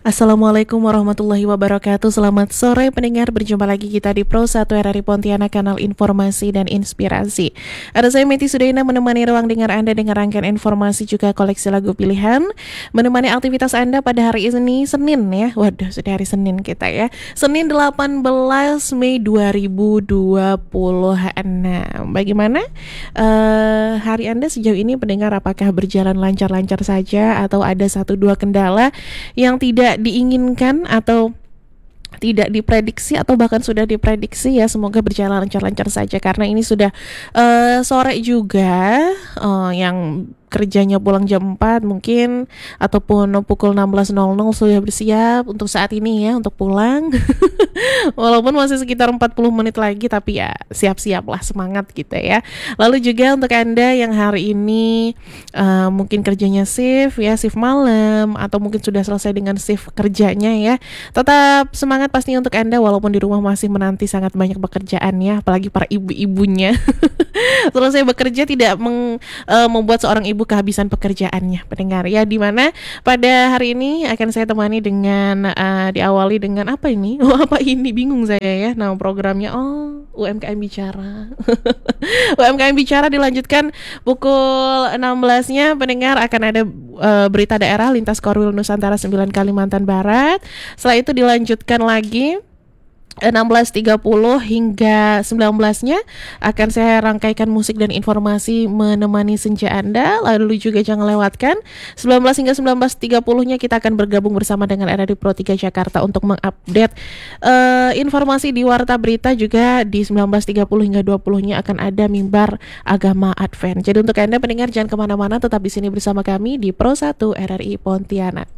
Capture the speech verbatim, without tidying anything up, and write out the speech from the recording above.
Assalamualaikum warahmatullahi wabarakatuh. Selamat sore pendengar, berjumpa lagi kita di Pro satu R R I Pontianak, kanal informasi dan inspirasi. Ada saya Meti Sudaina menemani ruang dengar Anda dengan rangkaian informasi juga koleksi lagu pilihan, menemani aktivitas Anda pada hari ini Senin ya. Waduh, sudah hari Senin kita ya. Senin delapan belas Mei dua ribu dua puluh enam. Bagaimana uh, hari Anda sejauh ini pendengar, apakah berjalan lancar-lancar saja atau ada satu dua kendala yang tidak diinginkan atau tidak diprediksi atau bahkan sudah diprediksi ya? Semoga berjalan lancar-lancar saja karena ini sudah uh, sore juga, uh, yang kerjanya pulang jam empat mungkin ataupun pukul enam belas nol nol sudah bersiap untuk saat ini ya untuk pulang. Walaupun masih sekitar empat puluh menit lagi, tapi ya siap-siap lah, semangat gitu ya. Lalu juga untuk Anda yang hari ini uh, mungkin kerjanya shift ya, shift malam, atau mungkin sudah selesai dengan shift kerjanya ya, tetap semangat pastinya untuk Anda walaupun di rumah masih menanti sangat banyak pekerjaan ya, apalagi para ibu-ibunya. Selesai bekerja tidak meng, uh, membuat seorang ibu kehabisan pekerjaannya, pendengar ya, dimana pada hari ini akan saya temani dengan uh, diawali dengan apa ini? Oh, apa ini? Bingung saya ya. Nama programnya oh U M K M Bicara. U M K M Bicara dilanjutkan pukul enam belas-nya, pendengar, akan ada uh, berita daerah lintas Korwil Nusantara sembilan Kalimantan Barat. Setelah itu dilanjutkan lagi enam belas tiga puluh hingga sembilan belas-nya akan saya rangkaikan musik dan informasi menemani senja Anda. Lalu juga jangan lewatkan sembilan belas hingga sembilan belas tiga puluh-nya kita akan bergabung bersama dengan R R I Pro tiga Jakarta untuk mengupdate uh, informasi di Warta Berita. Juga di sembilan belas tiga puluh hingga dua puluh-nya akan ada mimbar agama Advent. Jadi untuk Anda pendengar jangan kemana-mana, tetap di sini bersama kami di Pro satu R R I Pontianak.